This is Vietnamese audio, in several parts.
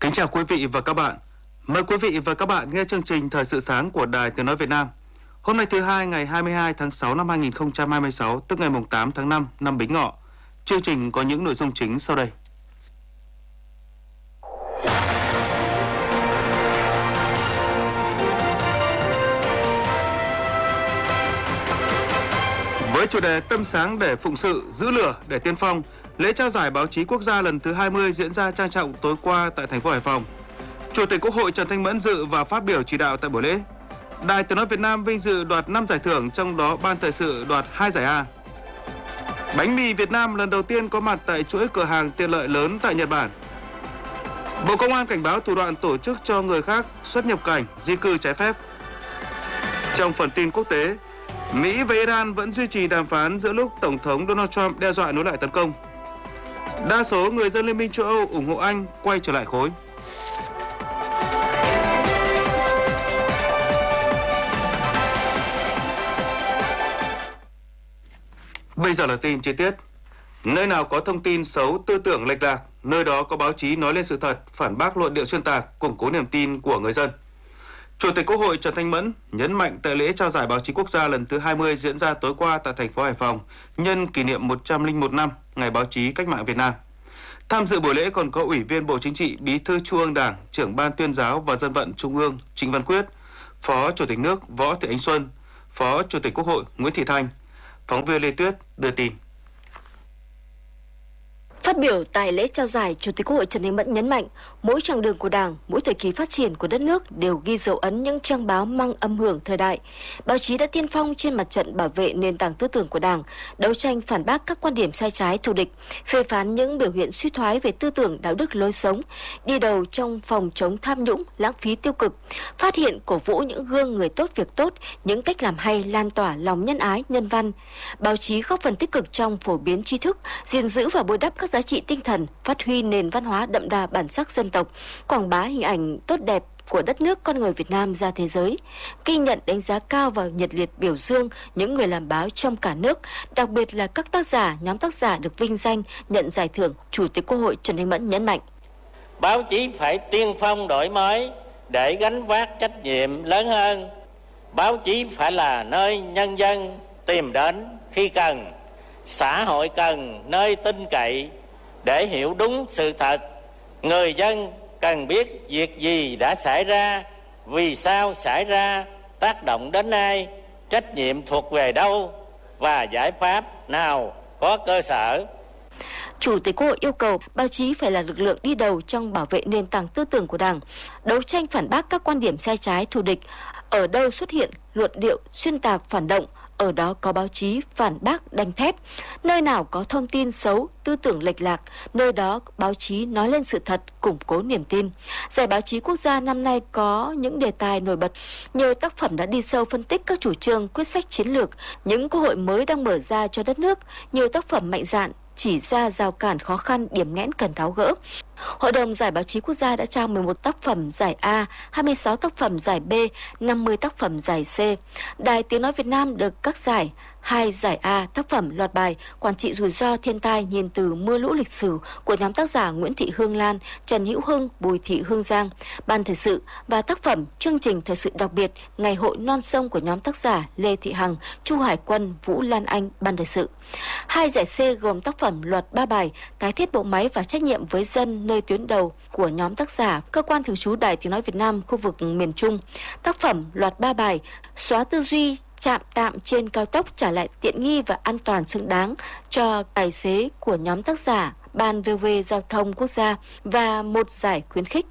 Kính chào quý vị và các bạn. Mời quý vị và các bạn nghe chương trình Thời sự sáng của Đài Tiếng nói Việt Nam. Hôm nay thứ hai ngày 22 tháng 6 năm 2026, tức ngày 8 tháng 5 năm Bính Ngọ. Chương trình có những nội dung chính sau đây. Với chủ đề Tâm sáng để phụng sự, giữ lửa để tiên phong, lễ trao giải báo chí quốc gia lần thứ 20 diễn ra trang trọng tối qua tại thành phố Hải Phòng. Chủ tịch Quốc hội Trần Thanh Mẫn dự và phát biểu chỉ đạo tại buổi lễ. Đài Tiếng nói Việt Nam vinh dự đoạt 5 giải thưởng, trong đó Ban Thời sự đoạt 2 giải A. Bánh mì Việt Nam lần đầu tiên có mặt tại chuỗi cửa hàng tiện lợi lớn tại Nhật Bản. Bộ Công an cảnh báo thủ đoạn tổ chức cho người khác xuất nhập cảnh, di cư trái phép. Trong phần tin quốc tế, Mỹ và Iran vẫn duy trì đàm phán giữa lúc Tổng thống Donald Trump đe dọa nối lại tấn công. Đa số người dân Liên minh châu Âu ủng hộ Anh quay trở lại khối. Bây giờ là tin chi tiết. Nơi nào có thông tin xấu, tư tưởng lệch lạc, nơi đó có báo chí nói lên sự thật, phản bác luận điệu xuyên tạc, củng cố niềm tin của người dân. Chủ tịch Quốc hội Trần Thanh Mẫn nhấn mạnh tại lễ trao giải báo chí quốc gia lần thứ 20 diễn ra tối qua tại thành phố Hải Phòng, nhân kỷ niệm 101 năm Ngày Báo chí Cách mạng Việt Nam. Tham dự buổi lễ còn có Ủy viên Bộ Chính trị, Bí thư Trung ương Đảng, Trưởng Ban Tuyên giáo và Dân vận Trung ương Trịnh Văn Quyết, Phó Chủ tịch nước Võ Thị Ánh Xuân, Phó Chủ tịch Quốc hội Nguyễn Thị Thanh. Phóng viên Lê Tuyết đưa tin. Phát biểu tại lễ trao giải, Chủ tịch Quốc hội Trần Thanh Mẫn nhấn mạnh, mỗi chặng đường của Đảng, mỗi thời kỳ phát triển của đất nước đều ghi dấu ấn những trang báo mang âm hưởng thời đại. Báo chí đã tiên phong trên mặt trận bảo vệ nền tảng tư tưởng của Đảng, đấu tranh phản bác các quan điểm sai trái thù địch, phê phán những biểu hiện suy thoái về tư tưởng đạo đức lối sống, đi đầu trong phòng chống tham nhũng, lãng phí tiêu cực, phát hiện cổ vũ những gương người tốt việc tốt, những cách làm hay lan tỏa lòng nhân ái, nhân văn. Báo chí góp phần tích cực trong phổ biến tri thức, gìn giữ và bồi đắp các giá trị tinh thần, phát huy nền văn hóa đậm đà bản sắc dân tộc, quảng bá hình ảnh tốt đẹp của đất nước con người Việt Nam ra thế giới, ghi nhận đánh giá cao và nhiệt liệt biểu dương những người làm báo trong cả nước, đặc biệt là các tác giả, nhóm tác giả được vinh danh nhận giải thưởng. Chủ tịch Quốc hội Trần Thanh Mẫn nhấn mạnh: báo chí phải tiên phong đổi mới để gánh vác trách nhiệm lớn hơn. Báo chí phải là nơi nhân dân tìm đến khi cần, xã hội cần nơi tin cậy để hiểu đúng sự thật. Người dân cần biết việc gì đã xảy ra, vì sao xảy ra, tác động đến ai, trách nhiệm thuộc về đâu và giải pháp nào có cơ sở. Chủ tịch Quốc hội yêu cầu báo chí phải là lực lượng đi đầu trong bảo vệ nền tảng tư tưởng của Đảng, đấu tranh phản bác các quan điểm sai trái thù địch. Ở đâu xuất hiện luận điệu xuyên tạc phản động, ở đó có báo chí phản bác đanh thép. Nơi nào có thông tin xấu, tư tưởng lệch lạc, nơi đó báo chí nói lên sự thật, củng cố niềm tin. Giải báo chí quốc gia năm nay có những đề tài nổi bật. Nhiều tác phẩm đã đi sâu phân tích các chủ trương, quyết sách chiến lược, những cơ hội mới đang mở ra cho đất nước. Nhiều tác phẩm mạnh dạn chỉ ra rào cản khó khăn, điểm nghẽn cần tháo gỡ. Hội đồng Giải báo chí quốc gia đã trao 11 tác phẩm giải A, 26 tác phẩm giải B, 50 tác phẩm giải C. Đài Tiếng nói Việt Nam được các giải: 2 giải A, tác phẩm loạt bài Quản trị rủi ro thiên tai nhìn từ mưa lũ lịch sử của nhóm tác giả Nguyễn Thị Hương Lan, Trần Hữu Hưng, Bùi Thị Hương Giang, Ban Thời sự, và tác phẩm Chương trình thời sự đặc biệt Ngày hội non sông của nhóm tác giả Lê Thị Hằng, Chu Hải Quân, Vũ Lan Anh, Ban Thời sự. 2 giải C gồm tác phẩm loạt 3 bài Tái thiết bộ máy và trách nhiệm với dân nơi tuyến đầu của nhóm tác giả Cơ quan thường trú Đài Tiếng nói Việt Nam khu vực miền Trung. Tác phẩm loạt 3 bài Xóa tư duy trạm tạm trên cao tốc, trả lại tiện nghi và an toàn xứng đáng cho tài xế của nhóm tác giả Ban VV Giao thông Quốc gia, và 1 giải khuyến khích.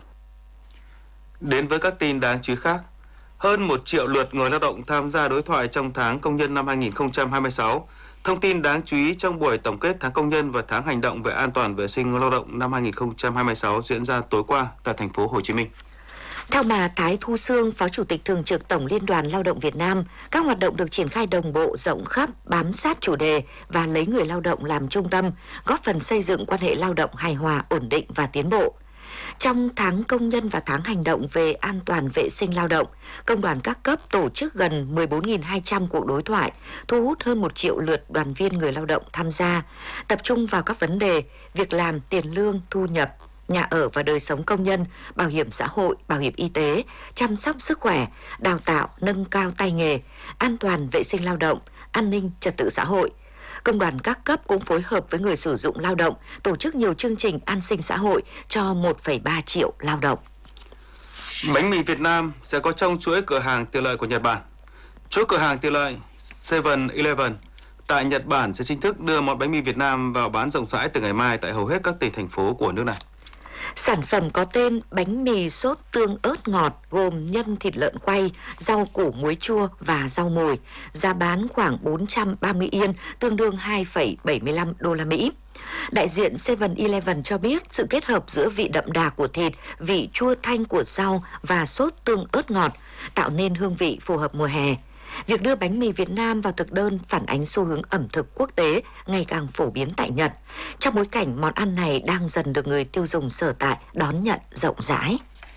Đến với các tin đáng chú ý khác, hơn 1 triệu lượt người lao động tham gia đối thoại trong tháng công nhân năm 2026. Thông tin đáng chú ý trong buổi tổng kết tháng công nhân và tháng hành động về an toàn vệ sinh lao động năm 2026 diễn ra tối qua tại thành phố Hồ Chí Minh. Theo bà Thái Thu Sương, Phó Chủ tịch Thường trực Tổng Liên đoàn Lao động Việt Nam, các hoạt động được triển khai đồng bộ, rộng khắp, bám sát chủ đề và lấy người lao động làm trung tâm, góp phần xây dựng quan hệ lao động hài hòa, ổn định và tiến bộ. Trong tháng công nhân và tháng hành động về an toàn vệ sinh lao động, công đoàn các cấp tổ chức gần 14.200 cuộc đối thoại, thu hút hơn 1 triệu lượt đoàn viên người lao động tham gia, tập trung vào các vấn đề việc làm, tiền lương, thu nhập, nhà ở và đời sống công nhân, bảo hiểm xã hội, bảo hiểm y tế, chăm sóc sức khỏe, đào tạo, nâng cao tay nghề, an toàn vệ sinh lao động, an ninh trật tự xã hội. Công đoàn các cấp cũng phối hợp với người sử dụng lao động, tổ chức nhiều chương trình an sinh xã hội cho 1,3 triệu lao động. Bánh mì Việt Nam sẽ có trong chuỗi cửa hàng tiện lợi của Nhật Bản. Chuỗi cửa hàng tiện lợi 7-Eleven tại Nhật Bản sẽ chính thức đưa món bánh mì Việt Nam vào bán rộng rãi từ ngày mai tại hầu hết các tỉnh thành phố của nước này. Sản phẩm có tên bánh mì sốt tương ớt ngọt gồm nhân thịt lợn quay, rau củ muối chua và rau mồi, giá bán khoảng 430 Yên, tương đương 2,75 đô la Mỹ. Đại diện 7-Eleven cho biết sự kết hợp giữa vị đậm đà của thịt, vị chua thanh của rau và sốt tương ớt ngọt tạo nên hương vị phù hợp mùa hè. Việc đưa bánh mì Việt Nam vào thực đơn phản ánh xu hướng ẩm thực quốc tế ngày càng phổ biến tại Nhật, trong bối cảnh món ăn này đang dần được người tiêu dùng sở tại đón nhận rộng rãi.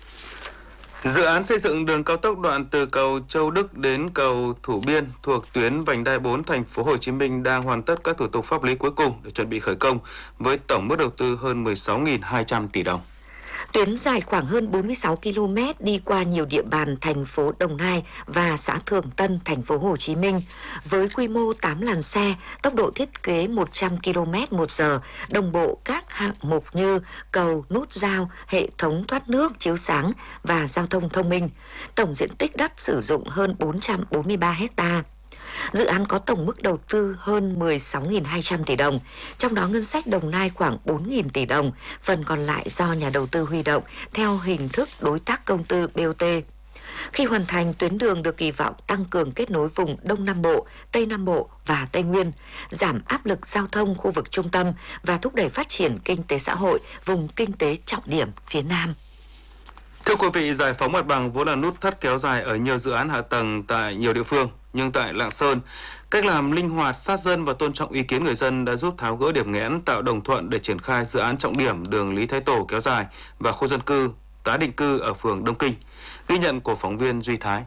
Dự án xây dựng đường cao tốc đoạn từ cầu Châu Đức đến cầu Thủ Biên thuộc tuyến vành đai 4 thành phố Hồ Chí Minh đang hoàn tất các thủ tục pháp lý cuối cùng để chuẩn bị khởi công với tổng mức đầu tư hơn 16.200 tỷ đồng. Tuyến dài khoảng hơn 46 km đi qua nhiều địa bàn thành phố Đồng Nai và xã Thường Tân, thành phố Hồ Chí Minh. Với quy mô 8 làn xe, tốc độ thiết kế 100 km/h, đồng bộ các hạng mục như cầu, nút giao, hệ thống thoát nước, chiếu sáng và giao thông thông minh. Tổng diện tích đất sử dụng hơn 443 ha. Dự án có tổng mức đầu tư hơn 16.200 tỷ đồng, trong đó ngân sách Đồng Nai khoảng 4.000 tỷ đồng, phần còn lại do nhà đầu tư huy động theo hình thức đối tác công tư BOT. Khi hoàn thành, tuyến đường được kỳ vọng tăng cường kết nối vùng Đông Nam Bộ, Tây Nam Bộ và Tây Nguyên, giảm áp lực giao thông khu vực trung tâm và thúc đẩy phát triển kinh tế xã hội vùng kinh tế trọng điểm phía Nam. Thưa quý vị, giải phóng mặt bằng vốn là nút thắt kéo dài ở nhiều dự án hạ tầng tại nhiều địa phương. Nhưng tại Lạng Sơn, cách làm linh hoạt, sát dân và tôn trọng ý kiến người dân đã giúp tháo gỡ điểm nghẽn, tạo đồng thuận để triển khai dự án trọng điểm đường Lý Thái Tổ kéo dài và khu dân cư, tái định cư ở phường Đông Kinh. Ghi nhận của phóng viên Duy Thái.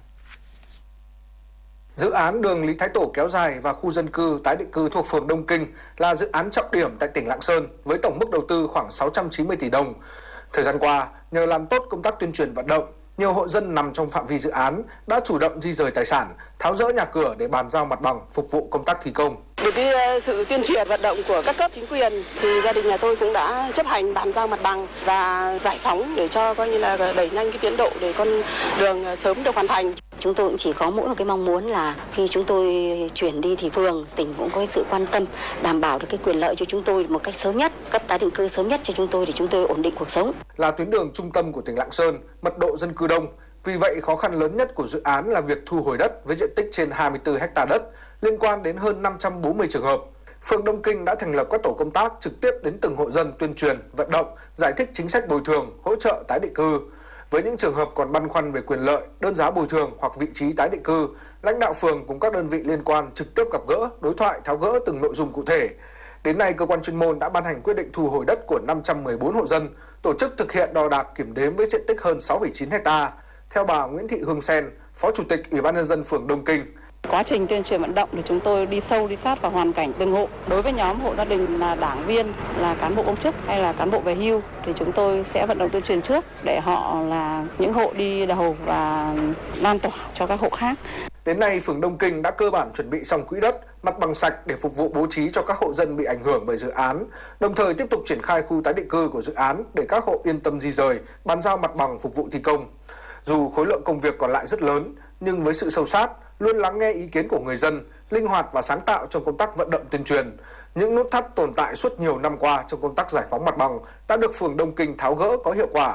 Dự án đường Lý Thái Tổ kéo dài và khu dân cư tái định cư thuộc phường Đông Kinh là dự án trọng điểm tại tỉnh Lạng Sơn với tổng mức đầu tư khoảng 690 tỷ đồng. Thời gian qua, nhờ làm tốt công tác tuyên truyền vận động, nhiều hộ dân nằm trong phạm vi dự án đã chủ động di rời tài sản, tháo dỡ nhà cửa để bàn giao mặt bằng phục vụ công tác thi công. Được sự tuyên truyền vận động của các cấp chính quyền thì gia đình nhà tôi cũng đã chấp hành bàn giao mặt bằng và giải phóng để cho coi như là đẩy nhanh cái tiến độ để con đường sớm được hoàn thành. Chúng tôi cũng chỉ có mỗi một cái mong muốn là khi chúng tôi chuyển đi thì phường, tỉnh cũng có sự quan tâm đảm bảo được cái quyền lợi cho chúng tôi một cách sớm nhất, cấp tái định cư sớm nhất cho chúng tôi để chúng tôi ổn định cuộc sống. Là tuyến đường trung tâm của tỉnh Lạng Sơn, mật độ dân cư đông. Vì vậy, khó khăn lớn nhất của dự án là việc thu hồi đất với diện tích trên 24 ha đất liên quan đến hơn 540 trường hợp. Phường Đông Kinh đã thành lập các tổ công tác trực tiếp đến từng hộ dân tuyên truyền, vận động, giải thích chính sách bồi thường, hỗ trợ tái định cư. Với những trường hợp còn băn khoăn về quyền lợi, đơn giá bồi thường hoặc vị trí tái định cư, lãnh đạo phường cùng các đơn vị liên quan trực tiếp gặp gỡ, đối thoại, tháo gỡ từng nội dung cụ thể. Đến nay, cơ quan chuyên môn đã ban hành quyết định thu hồi đất của 514 hộ dân, tổ chức thực hiện đo đạc kiểm đếm với diện tích hơn 6,9 ha. Theo bà Nguyễn Thị Hương Sen, Phó Chủ tịch Ủy ban nhân dân phường Đông Kinh, quá trình tuyên truyền vận động thì chúng tôi đi sâu đi sát vào hoàn cảnh từng hộ. Đối với nhóm hộ gia đình là đảng viên, là cán bộ công chức hay là cán bộ về hưu thì chúng tôi sẽ vận động tuyên truyền trước để họ là những hộ đi đầu và lan tỏa cho các hộ khác. Đến nay, phường Đông Kinh đã cơ bản chuẩn bị xong quỹ đất, mặt bằng sạch để phục vụ bố trí cho các hộ dân bị ảnh hưởng bởi dự án, đồng thời tiếp tục triển khai khu tái định cư của dự án để các hộ yên tâm di rời, bàn giao mặt bằng phục vụ thi công. Dù khối lượng công việc còn lại rất lớn, nhưng với sự sâu sát, luôn lắng nghe ý kiến của người dân, linh hoạt và sáng tạo trong công tác vận động tuyên truyền, những nút thắt tồn tại suốt nhiều năm qua trong công tác giải phóng mặt bằng đã được phường Đông Kinh tháo gỡ có hiệu quả.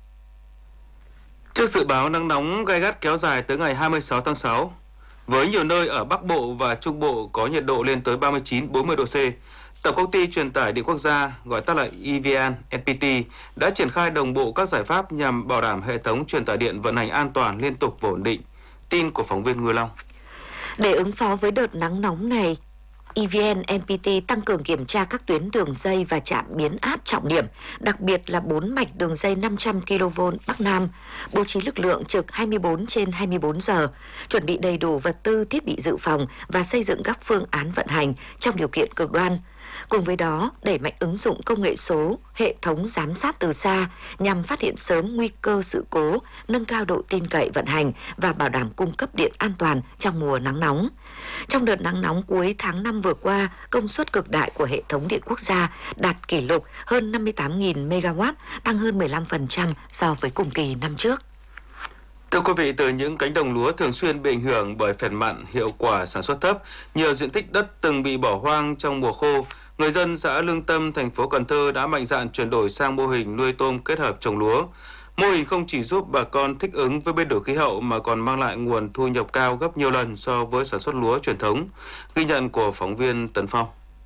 Trước dự báo nắng nóng gay gắt kéo dài tới ngày 26 tháng 6, với nhiều nơi ở Bắc Bộ và Trung Bộ có nhiệt độ lên tới 39-40 độ C, Tổng công ty Truyền tải Điện Quốc gia, gọi tắt là EVN NPT, đã triển khai đồng bộ các giải pháp nhằm bảo đảm hệ thống truyền tải điện vận hành an toàn, liên tục và ổn định. Tin của phóng viên Ngư Long. Để ứng phó với đợt nắng nóng này, EVN NPT tăng cường kiểm tra các tuyến đường dây và trạm biến áp trọng điểm, đặc biệt là 4 mạch đường dây 500 kV Bắc Nam, bố trí lực lượng trực 24/24 giờ, chuẩn bị đầy đủ vật tư thiết bị dự phòng và xây dựng các phương án vận hành trong điều kiện cực đoan. Cùng với đó, đẩy mạnh ứng dụng công nghệ số, hệ thống giám sát từ xa nhằm phát hiện sớm nguy cơ sự cố, nâng cao độ tin cậy vận hành và bảo đảm cung cấp điện an toàn trong mùa nắng nóng. Trong đợt nắng nóng cuối tháng 5 vừa qua, công suất cực đại của hệ thống điện quốc gia đạt kỷ lục hơn 58.000 MW, tăng hơn 15% so với cùng kỳ năm trước. Thưa quý vị, từ những cánh đồng lúa thường xuyên bị ảnh hưởng bởi phèn mặn, hiệu quả sản xuất thấp, nhiều diện tích đất từng bị bỏ hoang trong mùa khô, người dân xã Lương Tâm, thành phố Cần Thơ đã mạnh dạn chuyển đổi sang mô hình nuôi tôm kết hợp trồng lúa. Mô hình không chỉ giúp bà con thích ứng với biến đổi khí hậu mà còn mang lại nguồn thu nhập cao gấp nhiều lần so với sản xuất lúa truyền thống. Ghi nhận của phóng viên Tấn Phong.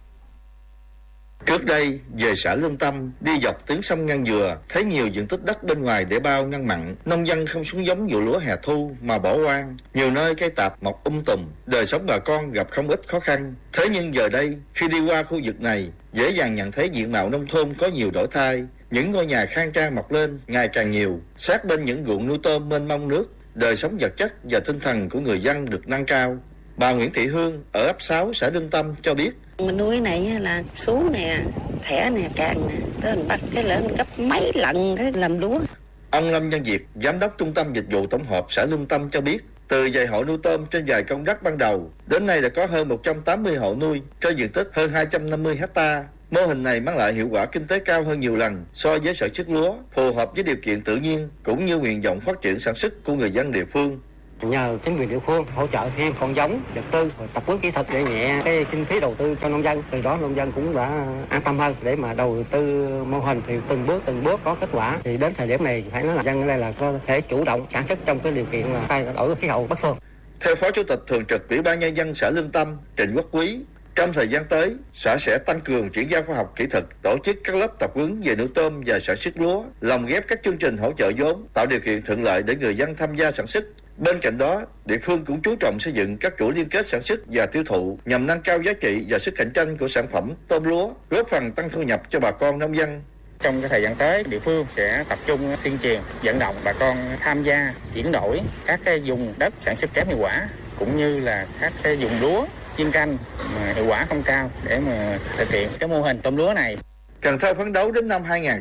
Trước đây, về xã Lương Tâm, đi dọc tuyến sông ngăn dừa, thấy nhiều diện tích đất bên ngoài để bao ngăn mặn, nông dân không xuống giống vụ lúa hè thu mà bỏ hoang. Nhiều nơi cây tạp mọc tùm, đời sống bà con gặp không ít khó khăn. Thế nhưng giờ đây, khi đi qua khu vực này, dễ dàng nhận thấy diện mạo nông thôn có nhiều đổi thay. Những ngôi nhà khang trang mọc lên ngày càng nhiều, sát bên những ruộng nuôi tôm mênh mông nước, đời sống vật chất và tinh thần của người dân được nâng cao. Bà Nguyễn Thị Hương ở ấp 6 xã Lương Tâm cho biết. Mình nuôi này là sú nè, thẻ nè, càng nè, tới mình bắt cái lên gấp mấy lần cái làm lúa. Ông Lâm Văn Việt, giám đốc trung tâm dịch vụ tổng hợp xã Lương Tâm cho biết, từ vài hộ nuôi tôm trên vài công đất ban đầu, đến nay đã có hơn 180 hộ nuôi trên diện tích hơn 250 ha. Mô hình này mang lại hiệu quả kinh tế cao hơn nhiều lần so với sản xuất lúa, phù hợp với điều kiện tự nhiên cũng như nguyện vọng phát triển sản xuất của người dân địa phương. Nhờ chính quyền địa phương hỗ trợ thêm con giống, vật tư và tập huấn kỹ thuật để nhẹ cái kinh phí đầu tư cho nông dân, từ đó nông dân cũng đã an tâm hơn để mà đầu tư mô hình thì từng bước có kết quả. Thì đến thời điểm này phải nói là dân ở đây là có thể chủ động sản xuất trong cái điều kiện là thay đổi khí hậu bất thường. Theo Phó Chủ tịch Thường trực Ủy ban Nhân dân xã Lương Tâm Trịnh Quốc Quý, trong thời gian tới, xã sẽ tăng cường chuyển giao khoa học kỹ thuật, tổ chức các lớp tập huấn về nuôi tôm và sản xuất lúa, lồng ghép các chương trình hỗ trợ vốn, tạo điều kiện thuận lợi để người dân tham gia sản xuất. Bên cạnh đó, địa phương cũng chú trọng xây dựng các chuỗi liên kết sản xuất và tiêu thụ nhằm nâng cao giá trị và sức cạnh tranh của sản phẩm tôm lúa, góp phần tăng thu nhập cho bà con nông dân. Trong cái thời gian tới, địa phương sẽ tập trung tuyên truyền, vận động bà con tham gia chuyển đổi các cái vùng đất sản xuất kém hiệu quả cũng như là các cái vùng lúa chuyên canh mà hiệu quả không cao để mà thực hiện cái mô hình tôm lúa này. Cần Thơ phấn đấu đến năm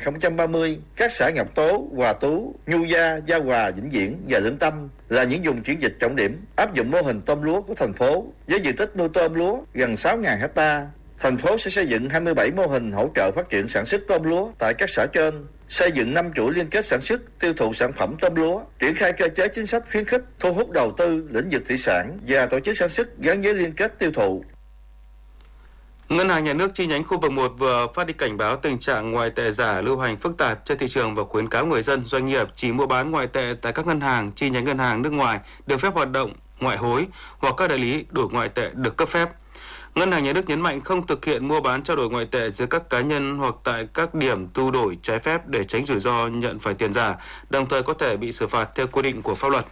2030, các xã Ngọc Tố, Hòa Tú, Nhu Gia, Gia Hòa, Vĩnh Viễn và Lương Tâm là những vùng chuyển dịch trọng điểm áp dụng mô hình tôm lúa của thành phố với diện tích nuôi tôm lúa gần 6.000 ha. Thành phố sẽ xây dựng 27 mô hình hỗ trợ phát triển sản xuất tôm lúa tại các xã trên, xây dựng 5 chuỗi liên kết sản xuất, tiêu thụ sản phẩm tôm lúa, triển khai cơ chế chính sách khuyến khích, thu hút đầu tư lĩnh vực thủy sản và tổ chức sản xuất gắn với liên kết tiêu thụ. Ngân hàng Nhà nước chi nhánh khu vực 1 vừa phát đi cảnh báo tình trạng ngoại tệ giả lưu hành phức tạp trên thị trường và khuyến cáo người dân, doanh nghiệp chỉ mua bán ngoại tệ tại các ngân hàng, chi nhánh ngân hàng nước ngoài được phép hoạt động ngoại hối hoặc các đại lý đổi ngoại tệ được cấp phép. Ngân hàng Nhà nước nhấn mạnh không thực hiện mua bán trao đổi ngoại tệ giữa các cá nhân hoặc tại các điểm thu đổi trái phép để tránh rủi ro nhận phải tiền giả, đồng thời có thể bị xử phạt theo quy định của pháp luật.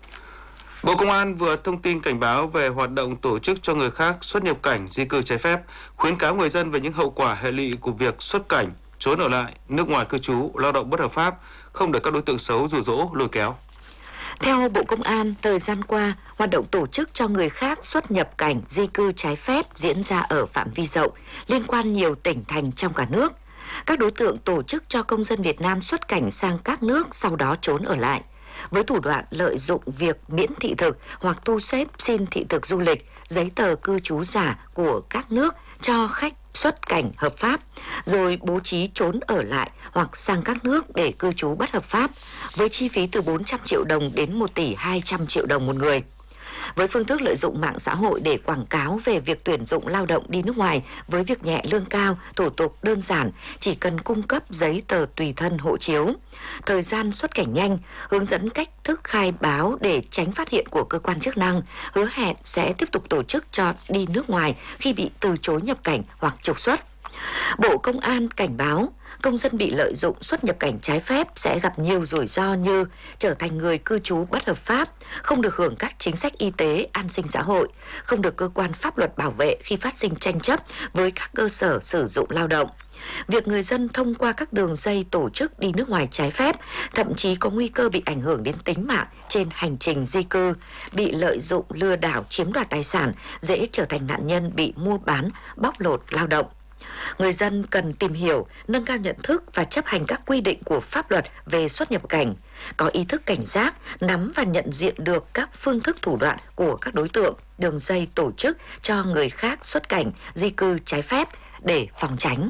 Bộ Công an vừa thông tin cảnh báo về hoạt động tổ chức cho người khác xuất nhập cảnh, di cư trái phép, khuyến cáo người dân về những hậu quả hệ lụy của việc xuất cảnh, trốn ở lại, nước ngoài cư trú, lao động bất hợp pháp, không để các đối tượng xấu dụ dỗ, lôi kéo. Theo Bộ Công an, thời gian qua, hoạt động tổ chức cho người khác xuất nhập cảnh, di cư trái phép diễn ra ở phạm vi rộng, liên quan nhiều tỉnh thành trong cả nước. Các đối tượng tổ chức cho công dân Việt Nam xuất cảnh sang các nước, sau đó trốn ở lại. Với thủ đoạn lợi dụng việc miễn thị thực hoặc thu xếp xin thị thực du lịch, giấy tờ cư trú giả của các nước cho khách xuất cảnh hợp pháp, rồi bố trí trốn ở lại hoặc sang các nước để cư trú bất hợp pháp, với chi phí từ 400 triệu đồng đến 1 tỷ 200 triệu đồng một người. Với phương thức lợi dụng mạng xã hội để quảng cáo về việc tuyển dụng lao động đi nước ngoài với việc nhẹ lương cao, thủ tục đơn giản, chỉ cần cung cấp giấy tờ tùy thân hộ chiếu, thời gian xuất cảnh nhanh, hướng dẫn cách thức khai báo để tránh phát hiện của cơ quan chức năng, hứa hẹn sẽ tiếp tục tổ chức cho đi nước ngoài khi bị từ chối nhập cảnh hoặc trục xuất. Bộ Công an cảnh báo, công dân bị lợi dụng xuất nhập cảnh trái phép sẽ gặp nhiều rủi ro như trở thành người cư trú bất hợp pháp, không được hưởng các chính sách y tế, an sinh xã hội, không được cơ quan pháp luật bảo vệ khi phát sinh tranh chấp với các cơ sở sử dụng lao động. Việc người dân thông qua các đường dây tổ chức đi nước ngoài trái phép thậm chí có nguy cơ bị ảnh hưởng đến tính mạng trên hành trình di cư, bị lợi dụng lừa đảo chiếm đoạt tài sản, dễ trở thành nạn nhân bị mua bán, bóc lột lao động. Người dân cần tìm hiểu, nâng cao nhận thức và chấp hành các quy định của pháp luật về xuất nhập cảnh, có ý thức cảnh giác, nắm và nhận diện được các phương thức thủ đoạn của các đối tượng, đường dây tổ chức cho người khác xuất cảnh, di cư trái phép để phòng tránh.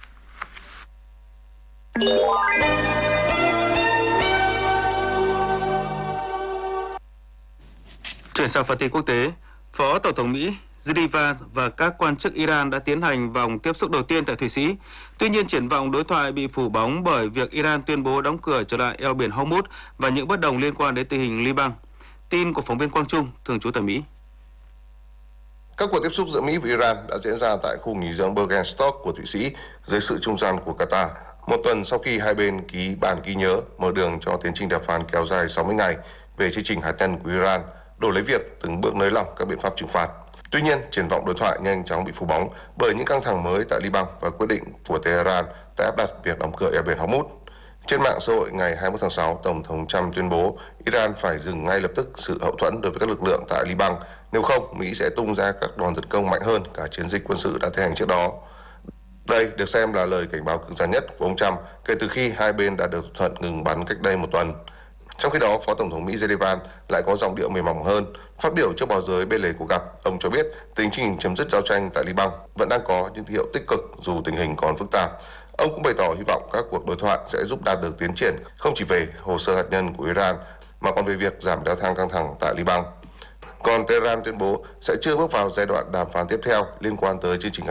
Chuyển sang phần tin quốc tế, Phó Tổng thống Mỹ JD Vance và các quan chức Iran đã tiến hành vòng tiếp xúc đầu tiên tại Thụy Sĩ. Tuy nhiên, triển vọng đối thoại bị phủ bóng bởi việc Iran tuyên bố đóng cửa trở lại eo biển Hormuz và những bất đồng liên quan đến tình hình Liban. Tin của phóng viên Quang Trung, thường trú tại Mỹ. Các cuộc tiếp xúc giữa Mỹ và Iran đã diễn ra tại khu nghỉ dưỡng Bergenstock của Thụy Sĩ dưới sự trung gian của Qatar, một tuần sau khi hai bên ký bản ghi nhớ mở đường cho tiến trình đàm phán kéo dài 60 ngày về chương trình hạt nhân của Iran, đổi lấy việc từng bước nới lỏng các biện pháp trừng phạt. Tuy nhiên, triển vọng đối thoại nhanh chóng bị phủ bóng bởi những căng thẳng mới tại Liban và quyết định của Tehran đã áp đặt việc đóng cửa eo biển Hormuz. Trên mạng xã hội ngày 21 tháng 6, Tổng thống Trump tuyên bố Iran phải dừng ngay lập tức sự hậu thuẫn đối với các lực lượng tại Liban, nếu không, Mỹ sẽ tung ra các đòn tấn công mạnh hơn cả chiến dịch quân sự đã thi hành trước đó. Đây được xem là lời cảnh báo cứng rắn nhất của ông Trump kể từ khi hai bên đã được thỏa thuận ngừng bắn cách đây một tuần. Trong khi đó, Phó Tổng thống Mỹ JD Vance lại có giọng điệu mềm mỏng hơn. Phát biểu trước báo giới bên lề cuộc gặp, ông cho biết tiến trình chấm dứt giao tranh tại Liban vẫn đang có những tín hiệu tích cực dù tình hình còn phức tạp. Ông cũng bày tỏ hy vọng các cuộc đối thoại sẽ giúp đạt được tiến triển không chỉ về hồ sơ hạt nhân của Iran mà còn về việc giảm leo thang căng thẳng tại Liban. Còn Tehran tuyên bố sẽ chưa bước vào giai đoạn đàm phán tiếp theo liên quan tới chương trình hạt